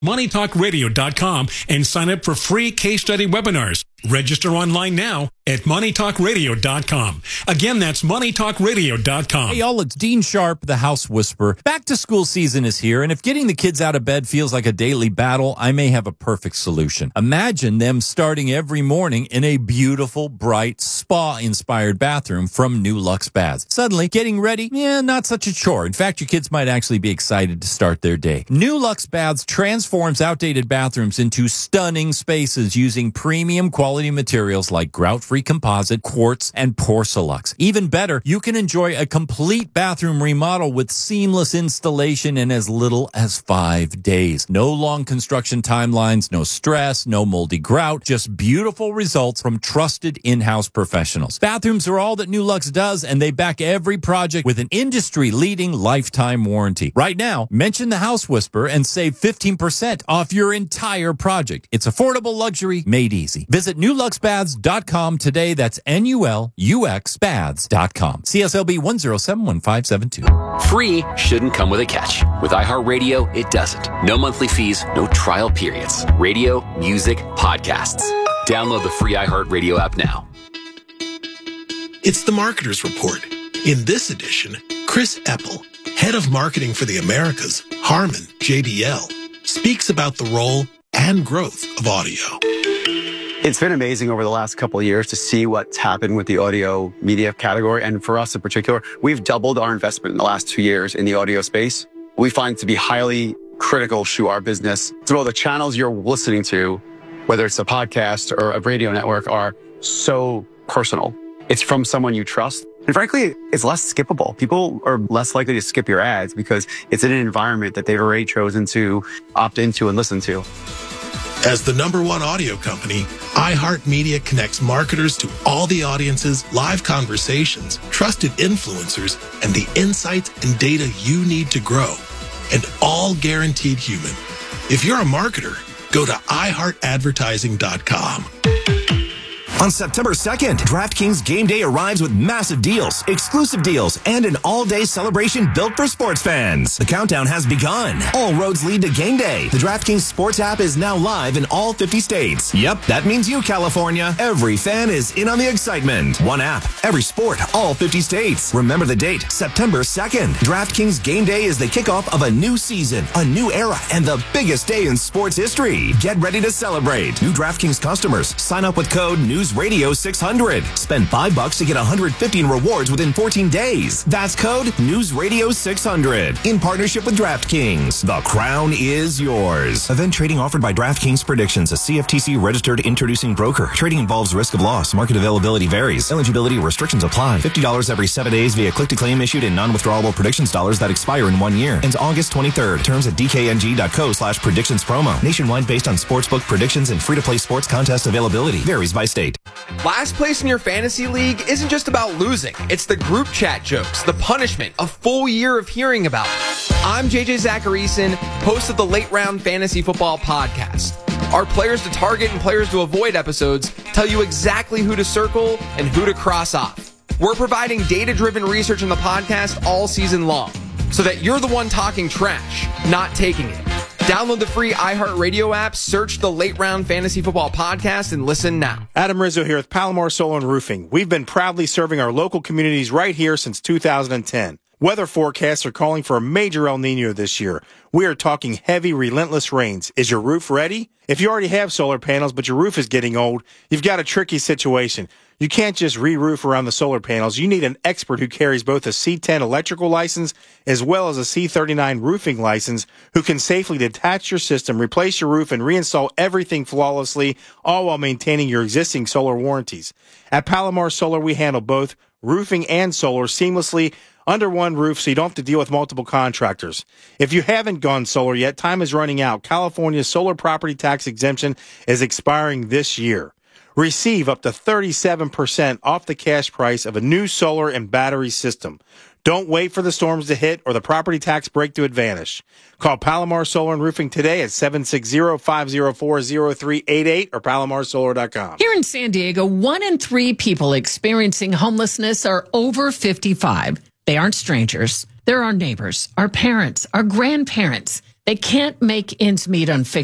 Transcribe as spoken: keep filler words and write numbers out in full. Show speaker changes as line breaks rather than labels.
money talk radio dot com and sign up for free case study webinars. Register online now at money talk radio dot com. Again, that's money talk radio dot com.
Hey, y'all, it's Dean Sharp, the House Whisperer. Back to school season is here, and if getting the kids out of bed feels like a daily battle, I may have a perfect solution. Imagine them starting every morning in a beautiful, bright, spa-inspired bathroom from New Lux Baths. Suddenly, getting ready, yeah, not such a chore. In fact, your kids might actually be excited to start their day. New Lux Baths transforms outdated bathrooms into stunning spaces using premium quality materials like grout-free composite, quartz, and Porcelux. Even better, you can enjoy a complete bathroom remodel with seamless installation in as little as five days. No long construction timelines, no stress, no moldy grout, just beautiful results from trusted in-house professionals. Bathrooms are all that New Lux does, and they back every project with an industry-leading lifetime warranty. Right now, mention the House Whisperer and save fifteen percent off your entire project. It's affordable luxury made easy. Visit new lux baths dot com today. That's N U L U X baths dot com. C S L B one zero seven one five seven two.
Free shouldn't come with a catch. With iHeartRadio, it doesn't. No monthly fees, no trial periods. Radio, music, podcasts. Download the free iHeartRadio app now.
It's the Marketer's Report. In this edition, Chris Eppel, head of marketing for the Americas, Harman, J B L, speaks about the role and growth of audio.
It's been amazing over the last couple of years to see what's happened with the audio media category. And for us in particular, we've doubled our investment in the last two years in the audio space. We find it to be highly critical to our business. So the channels you're listening to, whether it's a podcast or a radio network, are so personal. It's from someone you trust. And frankly, it's less skippable. People are less likely to skip your ads because it's in an environment that they've already chosen to opt into and listen to.
As the number one audio company, iHeartMedia connects marketers to all the audiences, live conversations, trusted influencers, and the insights and data you need to grow. And all guaranteed human. If you're a marketer, go to i heart advertising dot com.
On September second, DraftKings Game Day arrives with massive deals, exclusive deals, and an all-day celebration built for sports fans. The countdown has begun. All roads lead to Game Day. The DraftKings Sports app is now live in all fifty states. Yep, that means you, California. Every fan is in on the excitement. One app, every sport, all fifty states. Remember the date, September second. DraftKings Game Day is the kickoff of a new season, a new era, and the biggest day in sports history. Get ready to celebrate. New DraftKings customers, sign up with code News Radio six hundred. Spend five bucks to get one hundred fifty in rewards within fourteen days. That's code News Radio six hundred. In partnership with DraftKings. The crown is yours. Event trading offered by DraftKings Predictions, a C F T C registered introducing broker. Trading involves risk of loss. Market availability varies. Eligibility restrictions apply. fifty dollars every seven days via click to claim issued in non-withdrawable predictions dollars that expire in one year. Ends August twenty-third. Terms at dkng.co slash predictions promo. Nationwide based on sportsbook predictions and free-to-play sports contest availability. Varies by state.
Last place in your fantasy league isn't just about losing. It's the group chat jokes, the punishment, a full year of hearing about it. I'm J J Zacharyson, host of the Late Round Fantasy Football Podcast. Our players to target and players to avoid episodes tell you exactly who to circle and who to cross off. We're providing data-driven research on the podcast all season long so that you're the one talking trash, not taking it. Download the free iHeartRadio app, search the Late Round Fantasy Football Podcast, and listen now.
Adam Rizzo here with Palomar Solar and Roofing. We've been proudly serving our local communities right here since two thousand ten. Weather forecasts are calling for a major El Nino this year. We are talking heavy, relentless rains. Is your roof ready? If you already have solar panels, but your roof is getting old, you've got a tricky situation. You can't just re-roof around the solar panels. You need an expert who carries both a C ten electrical license as well as a C thirty-nine roofing license who can safely detach your system, replace your roof, and reinstall everything flawlessly, all while maintaining your existing solar warranties. At Palomar Solar, we handle both roofing and solar seamlessly under one roof so you don't have to deal with multiple contractors. If you haven't gone solar yet, time is running out. California's solar property tax exemption is expiring this year. Receive up to thirty-seven percent off the cash price of a new solar and battery system. Don't wait for the storms to hit or the property tax break to vanish. Call Palomar Solar and Roofing today at seven six zero, five zero four, zero three eight eight or palomar solar dot com.
Here in San Diego, one in three people experiencing homelessness are over fifty-five. They aren't strangers. They're our neighbors, our parents, our grandparents. They can't make ends meet on fixed